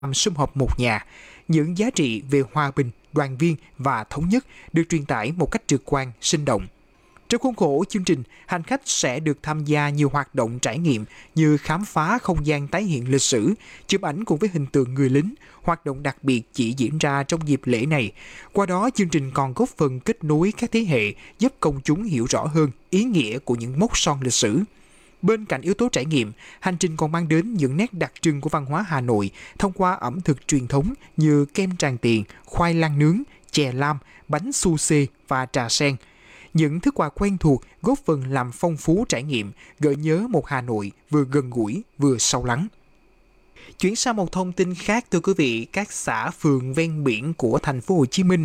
sum họp một nhà. Những giá trị về hòa bình, đoàn viên và thống nhất được truyền tải một cách trực quan, sinh động. Trong khuôn khổ chương trình, hành khách sẽ được tham gia nhiều hoạt động trải nghiệm như khám phá không gian tái hiện lịch sử, chụp ảnh cùng với hình tượng người lính, hoạt động đặc biệt chỉ diễn ra trong dịp lễ này. Qua đó, chương trình còn góp phần kết nối các thế hệ, giúp công chúng hiểu rõ hơn ý nghĩa của những mốc son lịch sử. Bên cạnh yếu tố trải nghiệm, hành trình còn mang đến những nét đặc trưng của văn hóa Hà Nội thông qua ẩm thực truyền thống như kem Tràng Tiền, khoai lang nướng, chè lam, bánh su xê và trà sen. Những thức quà quen thuộc góp phần làm phong phú trải nghiệm, gợi nhớ một Hà Nội vừa gần gũi vừa sâu lắng. Chuyển sang một thông tin khác, thưa quý vị, các xã phường ven biển của thành phố Hồ Chí Minh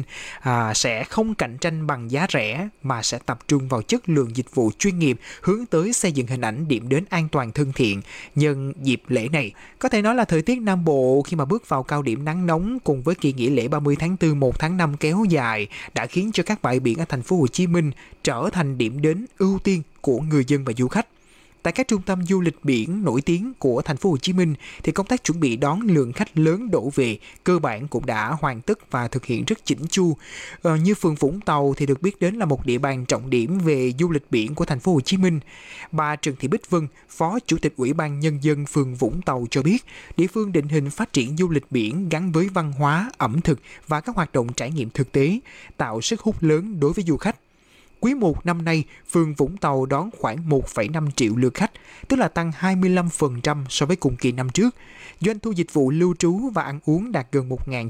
sẽ không cạnh tranh bằng giá rẻ mà sẽ tập trung vào chất lượng dịch vụ chuyên nghiệp, hướng tới xây dựng hình ảnh điểm đến an toàn thân thiện. Nhân dịp lễ này, có thể nói là thời tiết Nam Bộ khi mà bước vào cao điểm nắng nóng cùng với kỳ nghỉ lễ 30 tháng 4, 1 tháng 5 kéo dài đã khiến cho các bãi biển ở thành phố Hồ Chí Minh trở thành điểm đến ưu tiên của người dân và du khách. Tại các trung tâm du lịch biển nổi tiếng của thành phố Hồ Chí Minh thì công tác chuẩn bị đón lượng khách lớn đổ về cơ bản cũng đã hoàn tất và thực hiện rất chỉnh chu. Như phường Vũng Tàu thì được biết đến là một địa bàn trọng điểm về du lịch biển của thành phố Hồ Chí Minh. Bà Trần Thị Bích Vân, Phó Chủ tịch Ủy ban Nhân dân phường Vũng Tàu cho biết, địa phương định hình phát triển du lịch biển gắn với văn hóa, ẩm thực và các hoạt động trải nghiệm thực tế, tạo sức hút lớn đối với du khách. Quý 1 năm nay, phường Vũng Tàu đón khoảng 1,5 triệu lượt khách, tức là tăng 25% so với cùng kỳ năm trước. Doanh thu dịch vụ lưu trú và ăn uống đạt gần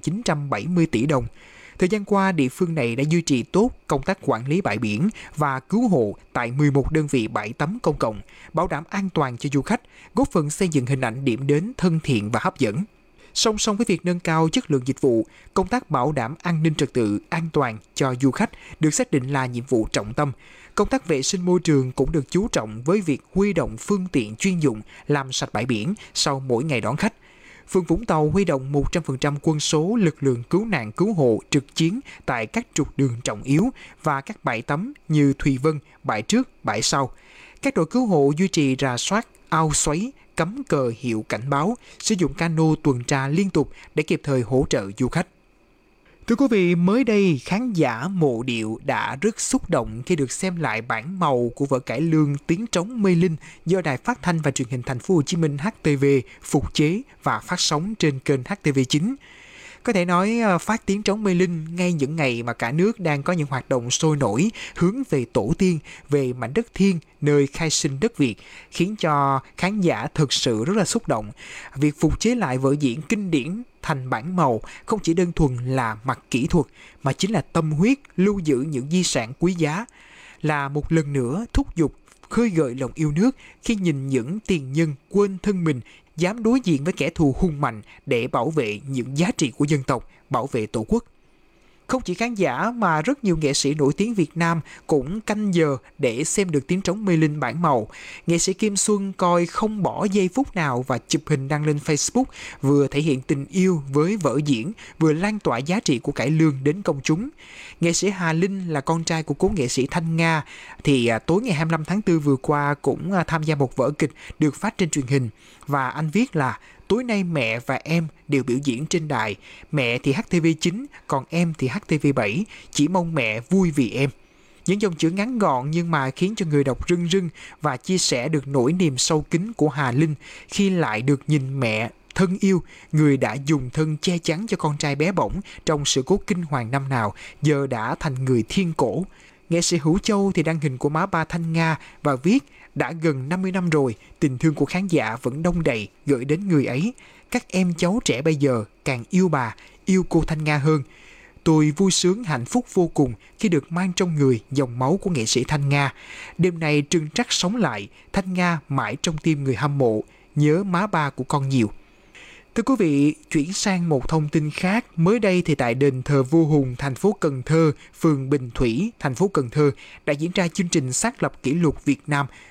1.970 tỷ đồng. Thời gian qua, địa phương này đã duy trì tốt công tác quản lý bãi biển và cứu hộ tại 11 đơn vị bãi tắm công cộng, bảo đảm an toàn cho du khách, góp phần xây dựng hình ảnh điểm đến thân thiện và hấp dẫn. Song song với việc nâng cao chất lượng dịch vụ, công tác bảo đảm an ninh trật tự, an toàn cho du khách được xác định là nhiệm vụ trọng tâm. Công tác vệ sinh môi trường cũng được chú trọng với việc huy động phương tiện chuyên dụng làm sạch bãi biển sau mỗi ngày đón khách. Phường Vũng Tàu huy động 100% quân số lực lượng cứu nạn cứu hộ trực chiến tại các trục đường trọng yếu và các bãi tắm như Thùy Vân, bãi trước, bãi sau. Các đội cứu hộ duy trì rà soát, ao xoáy, cắm cờ hiệu cảnh báo, sử dụng cano tuần tra liên tục để kịp thời hỗ trợ du khách. Thưa quý vị, mới đây khán giả mộ điệu đã rất xúc động khi được xem lại bản màu của vở cải lương Tiếng trống mê linh do Đài Phát thanh và Truyền hình Thành phố Hồ Chí Minh HTV phục chế và phát sóng trên kênh HTV9. Có thể nói phát tiếng trống mê linh ngay những ngày mà cả nước đang có những hoạt động sôi nổi hướng về tổ tiên, về mảnh đất thiêng, nơi khai sinh đất Việt, khiến cho khán giả thực sự rất là xúc động. Việc phục chế lại vở diễn kinh điển thành bản màu không chỉ đơn thuần là mặt kỹ thuật, mà chính là tâm huyết lưu giữ những di sản quý giá, là một lần nữa thúc giục khơi gợi lòng yêu nước khi nhìn những tiền nhân quên thân mình, dám đối diện với kẻ thù hung mạnh để bảo vệ những giá trị của dân tộc, bảo vệ Tổ quốc. Không chỉ khán giả mà rất nhiều nghệ sĩ nổi tiếng Việt Nam cũng canh giờ để xem được tiếng trống mê linh bản màu. Nghệ sĩ Kim Xuân coi không bỏ giây phút nào và chụp hình đăng lên Facebook, vừa thể hiện tình yêu với vở diễn, vừa lan tỏa giá trị của cải lương đến công chúng. Nghệ sĩ Hà Linh là con trai của cố nghệ sĩ Thanh Nga thì tối ngày 25 tháng 4 vừa qua cũng tham gia một vở kịch được phát trên truyền hình, và anh viết là: tối nay mẹ và em đều biểu diễn trên đài, mẹ thì HTV9, còn em thì HTV7, chỉ mong mẹ vui vì em. Những dòng chữ ngắn gọn nhưng mà khiến cho người đọc rưng rưng và chia sẻ được nỗi niềm sâu kín của Hà Linh khi lại được nhìn mẹ thân yêu, người đã dùng thân che chắn cho con trai bé bỏng trong sự cố kinh hoàng năm nào, giờ đã thành người thiên cổ. Nghệ sĩ Hữu Châu thì đăng hình của má ba Thanh Nga và viết: đã gần 50 năm rồi, tình thương của khán giả vẫn đông đầy gửi đến người ấy. Các em cháu trẻ bây giờ càng yêu bà, yêu cô Thanh Nga hơn. Tôi vui sướng hạnh phúc vô cùng khi được mang trong người dòng máu của nghệ sĩ Thanh Nga. Đêm nay trưng trắc sống lại, Thanh Nga mãi trong tim người hâm mộ, nhớ má ba của con nhiều. Thưa quý vị, chuyển sang một thông tin khác. Mới đây thì tại đền thờ Vua Hùng, thành phố Cần Thơ, phường Bình Thủy, thành phố Cần Thơ đã diễn ra chương trình xác lập kỷ lục Việt Nam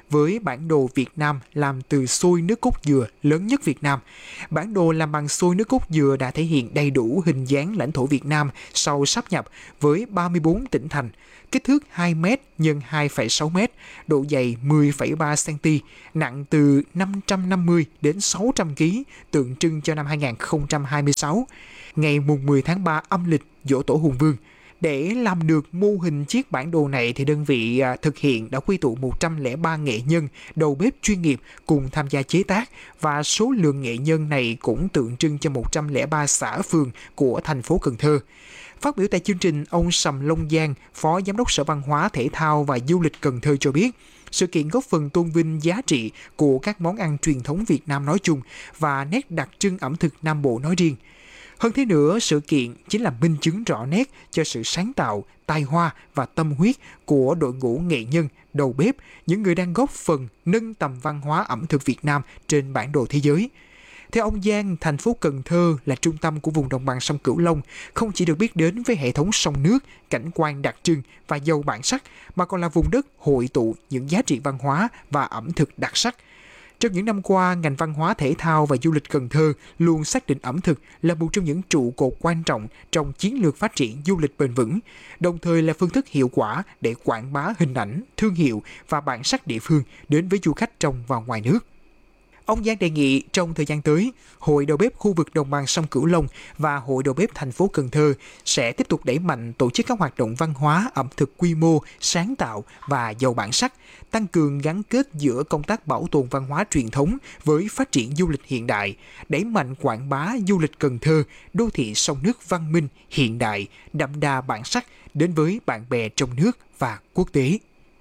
với bản đồ Việt Nam làm từ xôi nước cốt dừa lớn nhất Việt Nam. Bản đồ làm bằng xôi nước cốt dừa đã thể hiện đầy đủ hình dáng lãnh thổ Việt Nam sau sáp nhập với 34 tỉnh thành, kích thước 2m x 2,6m, độ dày 10,3 cm, nặng từ 550 đến 600 kg, tượng trưng cho năm 2026, ngày mùng 10 tháng 3 âm lịch Giỗ Tổ Hùng Vương. Để làm được mô hình chiếc bản đồ này thì đơn vị thực hiện đã quy tụ 103 nghệ nhân, đầu bếp chuyên nghiệp cùng tham gia chế tác, và số lượng nghệ nhân này cũng tượng trưng cho 103 xã phường của thành phố Cần Thơ. Phát biểu tại chương trình, ông Sầm Long Giang, Phó Giám đốc Sở Văn hóa, Thể thao và Du lịch Cần Thơ cho biết, sự kiện góp phần tôn vinh giá trị của các món ăn truyền thống Việt Nam nói chung và nét đặc trưng ẩm thực Nam Bộ nói riêng. Hơn thế nữa, sự kiện chính là minh chứng rõ nét cho sự sáng tạo, tài hoa và tâm huyết của đội ngũ nghệ nhân, đầu bếp, những người đang góp phần nâng tầm văn hóa ẩm thực Việt Nam trên bản đồ thế giới. Theo ông Giang, thành phố Cần Thơ là trung tâm của vùng đồng bằng sông Cửu Long, không chỉ được biết đến với hệ thống sông nước, cảnh quan đặc trưng và giàu bản sắc, mà còn là vùng đất hội tụ những giá trị văn hóa và ẩm thực đặc sắc. Trong những năm qua, ngành văn hóa, thể thao và du lịch Cần Thơ luôn xác định ẩm thực là một trong những trụ cột quan trọng trong chiến lược phát triển du lịch bền vững, đồng thời là phương thức hiệu quả để quảng bá hình ảnh, thương hiệu và bản sắc địa phương đến với du khách trong và ngoài nước. Ông Giang đề nghị trong thời gian tới, Hội đầu bếp khu vực đồng bằng sông Cửu Long và Hội đầu bếp thành phố Cần Thơ sẽ tiếp tục đẩy mạnh tổ chức các hoạt động văn hóa, ẩm thực quy mô, sáng tạo và giàu bản sắc, tăng cường gắn kết giữa công tác bảo tồn văn hóa truyền thống với phát triển du lịch hiện đại, đẩy mạnh quảng bá du lịch Cần Thơ, đô thị sông nước văn minh, hiện đại, đậm đà bản sắc đến với bạn bè trong nước và quốc tế.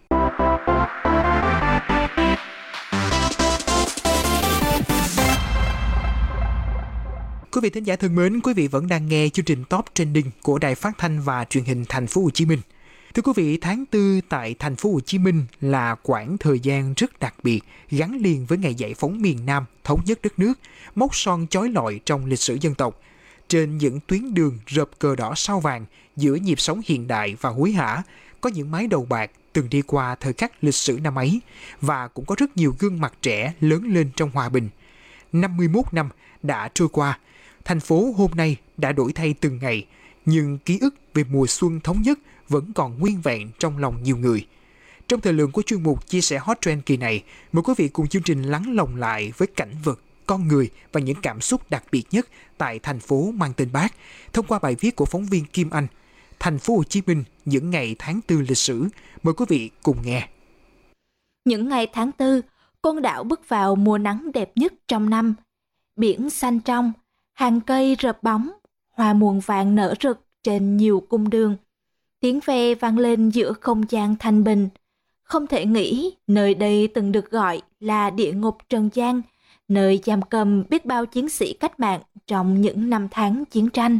Quý vị thính giả thân mến, quý vị vẫn đang nghe chương trình Top Trending của Đài Phát thanh và Truyền hình Thành phố Hồ Chí Minh. Thưa quý vị, tháng 4 tại Thành phố Hồ Chí Minh là quãng thời gian rất đặc biệt, gắn liền với ngày giải phóng miền Nam, thống nhất đất nước, mốc son chói lọi trong lịch sử dân tộc. Trên những tuyến đường rợp cờ đỏ sao vàng, giữa nhịp sống hiện đại và hối hả, có những mái đầu bạc từng đi qua thời khắc lịch sử năm ấy, và cũng có rất nhiều gương mặt trẻ lớn lên trong hòa bình. 51 năm đã trôi qua, thành phố hôm nay đã đổi thay từng ngày, nhưng ký ức về mùa xuân thống nhất vẫn còn nguyên vẹn trong lòng nhiều người. Trong thời lượng của chuyên mục chia sẻ Hot Trend kỳ này, mời quý vị cùng chương trình lắng lòng lại với cảnh vật, con người và những cảm xúc đặc biệt nhất tại thành phố mang tên Bác, thông qua bài viết của phóng viên Kim Anh, Thành phố Hồ Chí Minh những ngày tháng 4 lịch sử. Mời quý vị cùng nghe. Những ngày tháng 4, Côn Đảo bước vào mùa nắng đẹp nhất trong năm. Biển xanh trong, hàng cây rợp bóng, hoa muồng vàng nở rực trên nhiều cung đường. Tiếng ve vang lên giữa không gian thanh bình. Không thể nghĩ nơi đây từng được gọi là địa ngục trần gian, nơi giam cầm biết bao chiến sĩ cách mạng trong những năm tháng chiến tranh.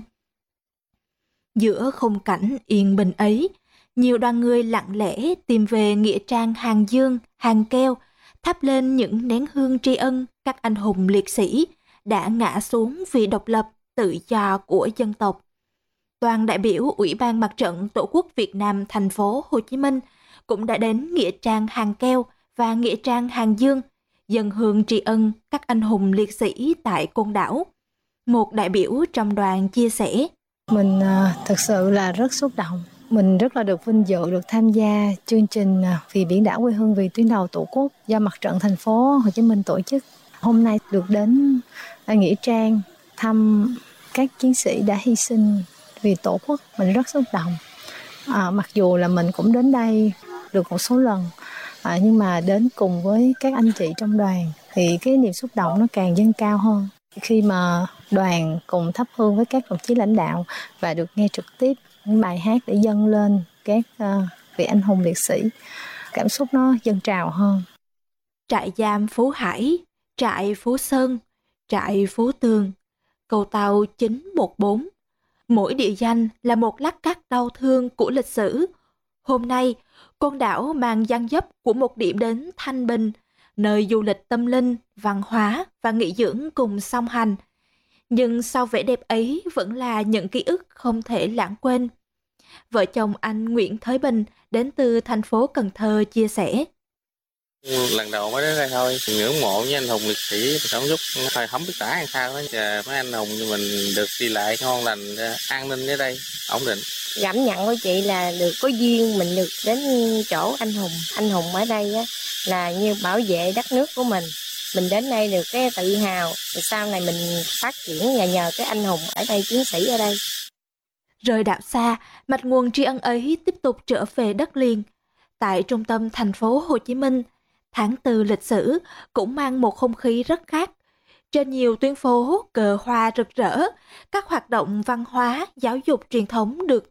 Giữa khung cảnh yên bình ấy, nhiều đoàn người lặng lẽ tìm về nghĩa trang Hàng Dương, Hàng Keo, thắp lên những nén hương tri ân các anh hùng liệt sĩ đã ngã xuống vì độc lập, tự do của dân tộc. Đoàn đại biểu Ủy ban Mặt trận Tổ quốc Việt Nam thành phố Hồ Chí Minh cũng đã đến nghĩa trang Hàng Keo và nghĩa trang Hàng Dương, dâng hương tri ân các anh hùng liệt sĩ tại Côn Đảo. Một đại biểu trong đoàn chia sẻ: Mình thực sự là rất xúc động. Mình rất là được vinh dự được tham gia chương trình Vì biển đảo quê hương vì tuyến đầu Tổ quốc do Mặt trận thành phố Hồ Chí Minh tổ chức. Hôm nay được đến nghĩa trang thăm các chiến sĩ đã hy sinh vì Tổ quốc, mình rất xúc động. Mặc dù là mình cũng đến đây được một số lần, nhưng mà đến cùng với các anh chị trong đoàn thì cái niềm xúc động nó càng dâng cao hơn. Khi mà đoàn cùng thắp hương với các đồng chí lãnh đạo và được nghe trực tiếp những bài hát để dâng lên các vị anh hùng liệt sĩ, cảm xúc nó dâng trào hơn. Trại giam Phú Hải, trại Phú Sơn, trại Phú Tường, cầu tàu 914. Mỗi địa danh là một lát cắt đau thương của lịch sử. Hôm nay, Côn Đảo mang dáng dấp của một điểm đến thanh bình, nơi du lịch tâm linh, văn hóa và nghỉ dưỡng cùng song hành. Nhưng sau vẻ đẹp ấy vẫn là những ký ức không thể lãng quên. Vợ chồng anh Nguyễn Thới Bình đến từ thành phố Cần Thơ chia sẻ: Lần đầu mới đến đây thôi, ngưỡng mộ với anh hùng liệt sĩ, cảm xúc thời không biết tả làm sao đó. Và mấy anh hùng thì mình được đi lại ngon lành, an ninh ở đây ổn định. Cảm nhận của chị là được có duyên mình được đến chỗ anh hùng ở đây á, là như bảo vệ đất nước của mình. Mình đến đây được cái tự hào, rồi sau này mình phát triển là nhờ cái anh hùng ở đây, chiến sĩ ở đây. Rời đảo xa, mạch nguồn tri ân ấy tiếp tục trở về đất liền. Tại trung tâm thành phố Hồ Chí Minh, tháng 4 lịch sử cũng mang một không khí rất khác. Trên nhiều tuyến phố cờ hoa rực rỡ, các hoạt động văn hóa, giáo dục truyền thống được